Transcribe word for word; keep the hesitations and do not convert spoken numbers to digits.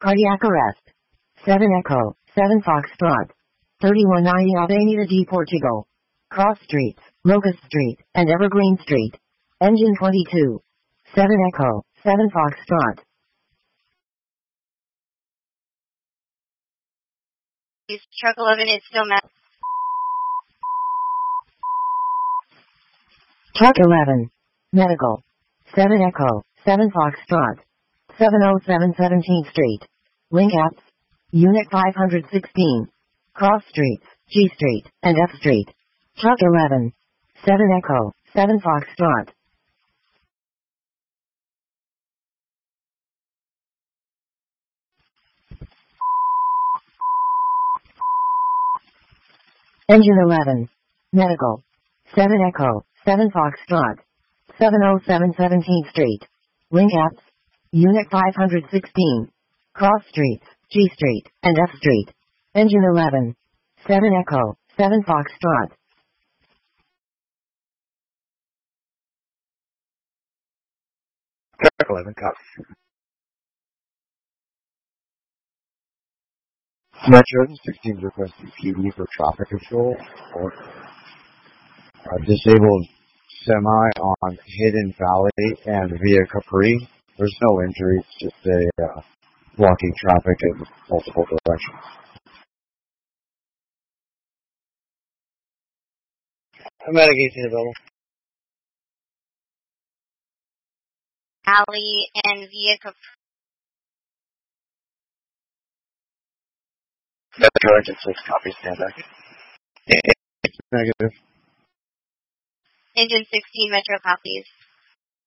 Cardiac arrest. seven Echo, seven Foxtrot. thirty-one ninety Avenida de Portugal. Cross Streets, Locust Street, and Evergreen Street. Engine twenty-two. seven Echo, seven Foxtrot. Truck eleven is still met. Truck eleven. Medical. seven Echo, seven Foxtrot. seven oh seven seventeenth Street. Link apps. Unit five hundred sixteen. Cross Streets, G Street, and F Street. Truck eleven. seven Echo, seven Foxtrot. Engine eleven. Medical. seven Echo, seven Foxtrot. seven oh seven seventeenth Street. Link apps. Unit five hundred sixteen. Cross Streets, G Street, and F Street. Engine eleven. seven Echo, seven Foxtrot. Truck eleven, copy. Metro sixteen requesting P D for traffic control or a disabled semi on Hidden Valley and via Capri. There's no injuries, just a uh, blocking traffic in multiple directions. Medication available. Alley and via Capri. Metro engine six, copy, stand back. Negative. Engine sixteen Metro copies.